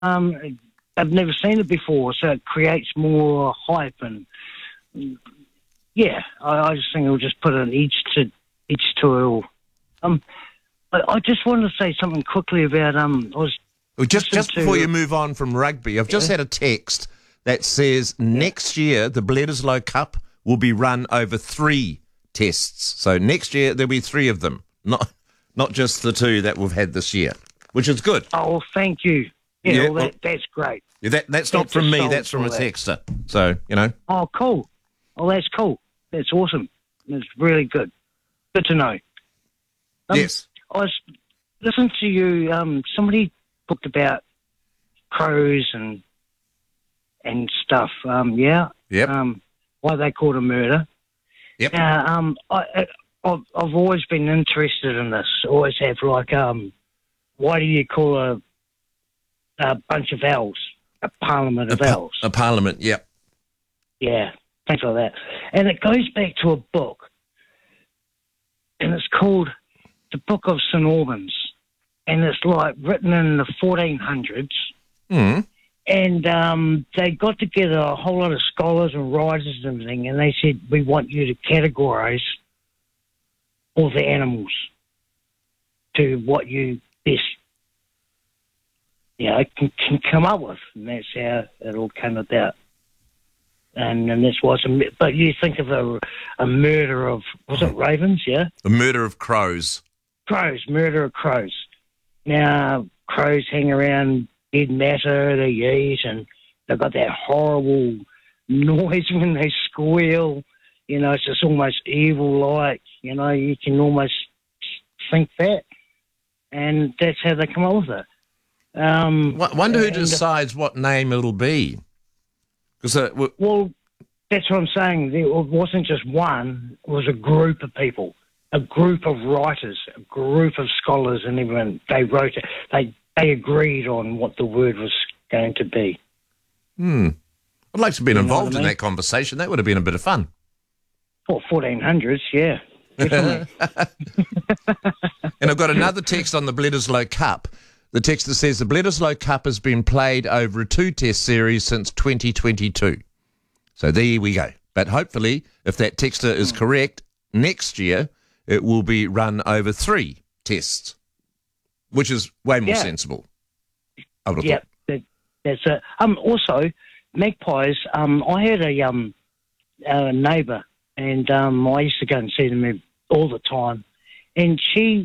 I've never seen it before, so it creates more hype. And yeah, I just think it'll just put an edge to it all. I just wanted to say something quickly about just before you move on from rugby, I've just had a text that says next year the Bledisloe Cup will be run over 3 tests. So next year there'll be 3 of them, not just the 2 that we've had this year, which is good. Oh, thank you. Yeah, well, that's great. Yeah, that's not from me, that's from a texter. So, you know. Oh, cool. Oh, that's cool. That's awesome. That's really good. Good to know. Yes. I was listening to you. Somebody talked about crows and stuff. Yeah. Yep. Why they called a murder. Yep. I've always been interested in this. Always have. Like, why do you call a bunch of owls a parliament of owls? A parliament. Yep. Yeah. Things like that. And it goes back to a book, and it's called The Book of St. Albans, and it's like written in the 1400s. Mm. And they got together a whole lot of scholars and writers and everything, and they said, we want you to categorise all the animals to what you best, can come up with. And that's how it all came about. And this was but you think of a murder of, was it ravens, yeah? The murder of crows. Murder of crows. Now, crows hang around dead matter, they eat, and they've got that horrible noise when they squeal. It's just almost evil-like. You can almost think that. And that's how they come up with it. Wonder who decides what name it'll be. Well, that's what I'm saying. It wasn't just one. It was a group of people, a group of writers, a group of scholars, and everyone. They wrote it. They agreed on what the word was going to be. I'd like to have been involved in that conversation. That would have been a bit of fun. Well, 1400s, yeah. Definitely. And I've got another text on the Bledisloe Cup. The texter says the Bledisloe Cup has been played over a 2-test series since 2022. So there we go. But hopefully, if that texter is correct, next year it will be run over 3 tests, which is way more sensible. I would have thought. That's it. Also, magpies. I had a neighbour, and I used to go and see them all the time. And she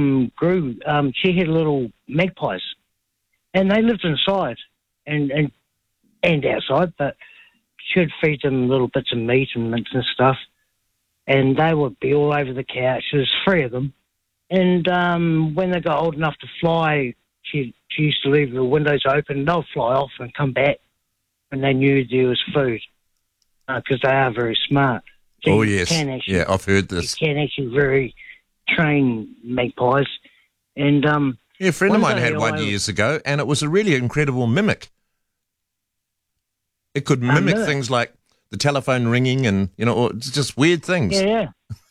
she had little magpies, and they lived inside and outside, but she'd feed them little bits of meat and mince and stuff, and they would be all over the couch. There's 3 of them, and when they got old enough to fly, she used to leave the windows open. They'll fly off and come back when they knew there was food, because they are very smart. So yes, I've heard this. You can actually very train magpies, and a friend of mine had one years ago, and it was a really incredible mimic. It could mimic things like the telephone ringing, and or just weird things. Yeah.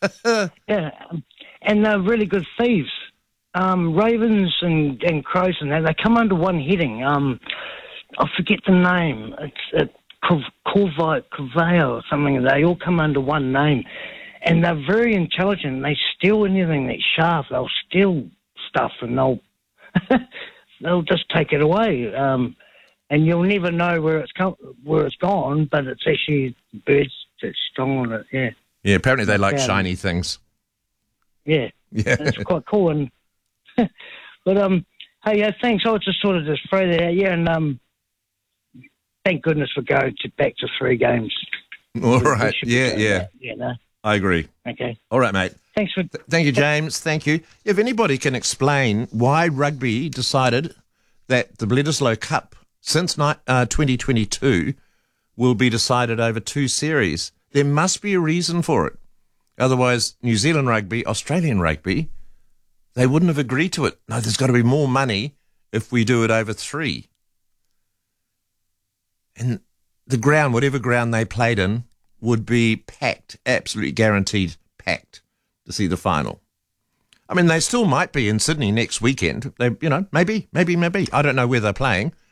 And they're really good thieves. Ravens and crows and that, they come under one heading. I forget the name. It's Corvair or something. They all come under one name. And they're very intelligent. They steal anything that's sharp. They'll steal stuff, and they'll just take it away. And you'll never know where it's gone, but it's actually birds that's stolen it. Yeah. Yeah. Apparently they like shiny things. Yeah. Yeah. It's quite cool. And but hey, thanks. I just sort of just throw that out. Yeah, and thank goodness we're going back to 3 games. All right. Yeah. I agree. Okay. All right, mate. Thanks for... Thank you, James. Thank you. If anybody can explain why rugby decided that the Bledisloe Cup, since 2022, will be decided over 2 series, there must be a reason for it. Otherwise, New Zealand rugby, Australian rugby, they wouldn't have agreed to it. No, there's got to be more money if we do it over 3. And the ground, whatever ground they played in, would be packed, absolutely guaranteed packed to see the final. I mean, they still might be in Sydney next weekend. They, maybe. I don't know where they're playing.